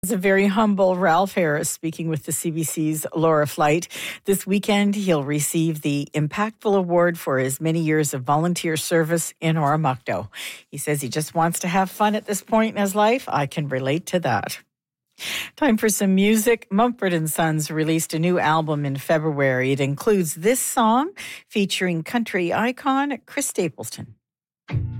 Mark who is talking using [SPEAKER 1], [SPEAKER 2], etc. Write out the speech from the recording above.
[SPEAKER 1] It's a very humble Ralph Harris speaking with the CBC's Laura Flight. This weekend, he'll receive the Impactful Award for his many years of volunteer service in Oromocto. He says he just wants to have fun at this point in his life. I can relate to that. Time for some music. Mumford & Sons released a new album in February. It includes this song featuring country icon Chris Stapleton.